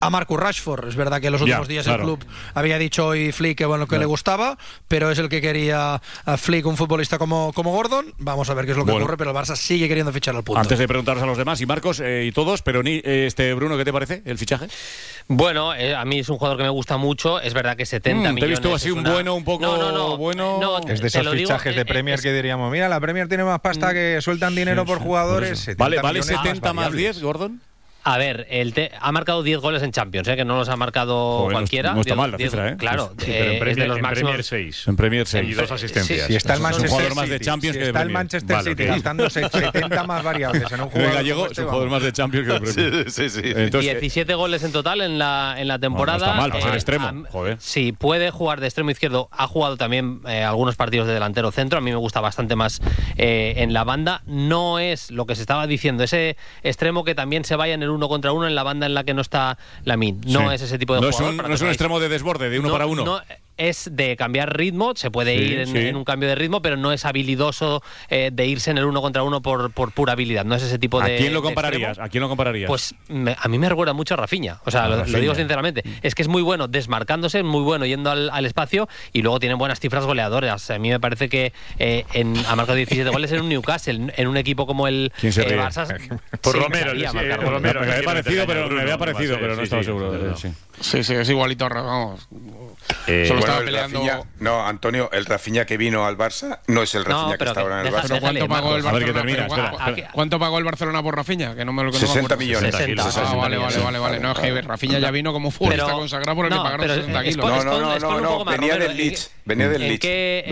a Marcus Rashford. Es verdad que en los últimos días el club había dicho hoy Flick que le gustaba, pero es el que quería a Flick, un futbolista como Gordon. Vamos a ver qué es lo que ocurre, pero el Barça sigue queriendo fichar al punto. Antes de preguntaros a los demás, y Marcos y todos, pero Bruno, ¿qué te parece el fichaje? Bueno, a mí es un jugador que me gusta mucho. Es verdad que 70 millones. ¿Te he visto así un bueno, un poco bueno? No, es de esos fichajes de Premier que diríamos, mira, la Premier tiene más pasta que sueltan dinero por jugadores. ¿Vale 70 más 10, Gordon? A ver, ha marcado 10 goles en Champions, que no los ha marcado cualquiera. No está mal la cifra, Claro, sí, pero es de los máximos. En Premier 6. Y 2 asistencias. Si está el Manchester City, más de Champions que de está el Manchester City gastándose 70 más variables en un jugador gallego, es un jugador más de Champions que de Premier. Sí. Entonces, 17 goles en total en la temporada. No está mal, para ser extremo. Joder. Sí, puede jugar de extremo izquierdo. Ha jugado también algunos partidos de delantero centro. A mí me gusta bastante más en la banda. No es lo que se estaba diciendo, ese extremo que también se vaya en el 1 contra 1 en la banda en la que no está Lamine. No es ese tipo de jugador. No es un extremo de desborde, de uno para uno. No, es de cambiar ritmo, se puede ir en un cambio de ritmo, pero no es habilidoso de irse en el 1 contra 1 por pura habilidad. No es ese tipo de. ¿A quién lo compararías? Pues a mí me recuerda mucho a Rafinha. O sea, lo digo sinceramente. Es que es muy bueno desmarcándose, muy bueno yendo al espacio, y luego tienen buenas cifras goleadoras. A mí me parece que ha marcado 17 goles en un Newcastle, en un equipo como el Barça. Por Romero, me había parecido, pero no estaba seguro. Sí, es igualito. Vamos. Solo estaba peleando. Rafinha, no, Antonio, el Rafinha que vino al Barça no es el Rafinha que está ahora en el Barça. ¿Cuánto pagó el Barcelona? ¿Cuánto pagó el Barcelona por Rafinha? Que no me lo 60 millones. 60. Vale. No, es que Rafinha ya vino como futbolista consagrado por el que pagaron 60 kilos. No, venía del Leeds. Venía del Leeds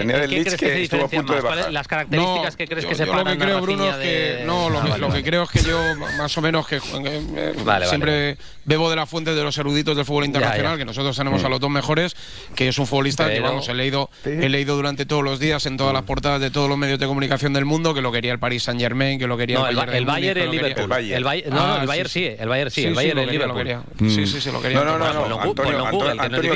que estuvo a punto de bajar. Las características que crees que se pagan. Lo que creo, Bruno, es que lo que creo es que yo más o menos que siempre bebo de la fuente de los eruditos del fútbol internacional, que nosotros tenemos a los dos mejores, que es un futbolista que he leído durante todos los días en todas las portadas de todos los medios de comunicación del mundo que lo quería el Paris Saint-Germain, que lo quería el Bayern y el Liverpool. El Bayern sí, el Bayern y el Liverpool. Sí, lo quería. No, Antonio,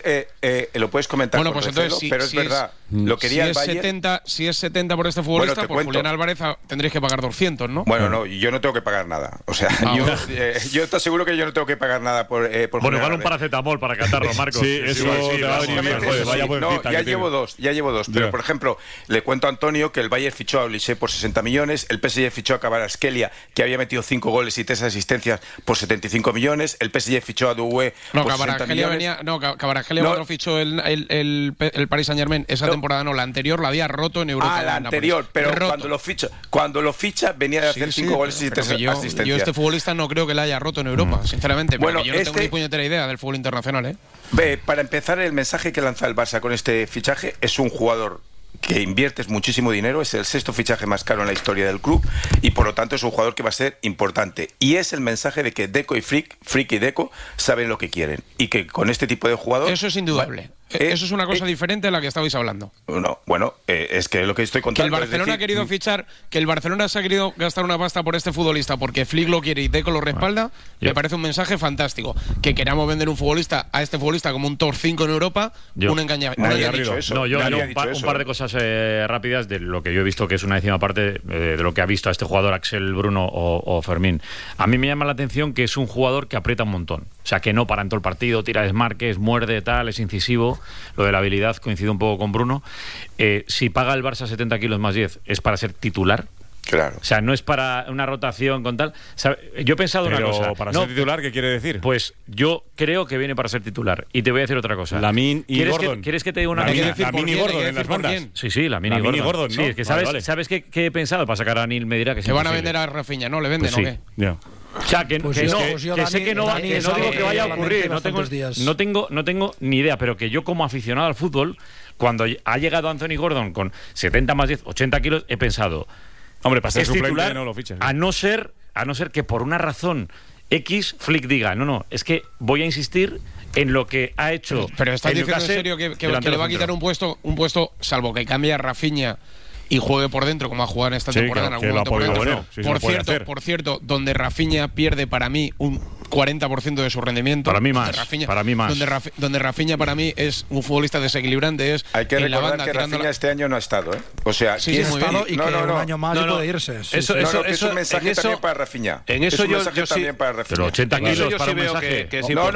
lo puedes comentar. Bueno, pues entonces, pero es verdad. Lo quería el Bayern. Si es 70 por este futbolista, pues Julián Álvarez tendréis que pagar 200, ¿no? Bueno, no, yo no tengo que pagar nada. O sea, yo te aseguro que yo no tengo que pagar nada por bueno, igual un paracetamol para catarro, Marcos. Sí, eso te va a venir bien. No, ya llevo dos. Pero, por ejemplo, le cuento a Antonio que el Bayern fichó a Olise por 60 millones, el PSG fichó a Kvaratskhelia, que había metido 5 goles y 3 asistencias, por 75 millones, el PSG fichó a Doué por 60 millones. Kvaratskhelia cuando fichó el Paris Saint-Germain esa temporada, no, la anterior la había roto en Europa. La anterior, pero cuando lo ficha venía de hacer 5 goles y 3 asistencias. Yo este futbolista no creo que la haya roto en Europa, sinceramente, pero yo no tengo ni puñetera idea del fútbol internacional, Para empezar, el mensaje que lanza el Barça con este fichaje es un jugador que inviertes muchísimo dinero, es el 6º fichaje más caro en la historia del club y por lo tanto es un jugador que va a ser importante, y es el mensaje de que Deco y Flick y Deco saben lo que quieren y que con este tipo de jugador eso es indudable. Eso es una cosa diferente a la que estabais hablando. No, bueno, es que lo que estoy contando. Que el Barcelona ha querido fichar, que el Barcelona se ha querido gastar una pasta por este futbolista porque Flick lo quiere y Deco lo respalda, me parece un mensaje fantástico. Que queramos vender a este futbolista como un top 5 en Europa, un engañamiento. Nadie ha dicho eso. No, yo un par de cosas rápidas de lo que yo he visto, que es una décima parte de lo que ha visto a este jugador Axel, Bruno o Fermín. A mí me llama la atención que es un jugador que aprieta un montón. O sea, que no para en todo el partido, tira desmarques, muerde, tal, es incisivo. Lo de la habilidad coincide un poco con Bruno. Si paga el Barça 70 kilos más 10, ¿es para ser titular? Claro. O sea, no es para una rotación con tal. O sea, yo he pensado una cosa. ¿Para ser titular qué quiere decir? Pues yo creo que viene para ser titular. Y te voy a decir otra cosa. Lamine y Gordon. ¿Quieres que te diga una cosa? Lamine y Gordon en las bandas. Sí, Lamine y Gordon. Sí, es que ¿sabes qué he pensado? Para sacar a Anil me dirá que se van a vender a Rafinha, ¿no? ¿Le venden o qué? Ya. O sea, que sé que no digo que vaya a ocurrir, no tengo ni idea, pero que yo como aficionado al fútbol, cuando ha llegado Anthony Gordon con 70 más 10, 80 kilos, he pensado, hombre, para ser suplente titular, no lo fiches. A no ser que por una razón X Flick diga, no, es que voy a insistir en lo que ha hecho. Pero estás diciendo en serio que le va a quitar un puesto, salvo que cambie a Rafinha y juegue por dentro como ha jugado en esta temporada en algún momento por dentro. Por cierto, donde Rafinha pierde para mí un 40% de su rendimiento. Para mí más. Para mí más. Donde Rafinha para mí es un futbolista desequilibrante. Hay que recordar que Rafinha este año no ha estado, ¿eh? O sea, sí, ha estado y que un año más puede irse. Eso es un mensaje también para Rafinha. En eso es un mensaje también para Rafinha. Pero 80 kilos para un mensaje.